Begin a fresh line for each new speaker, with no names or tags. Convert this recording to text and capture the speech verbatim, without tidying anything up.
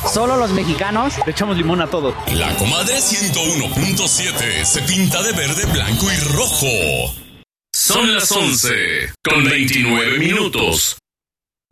Solo los mexicanos le echamos limón a todo.
La Comadre ciento uno punto siete se pinta de verde, blanco y rojo. Son las once con veintinueve minutos.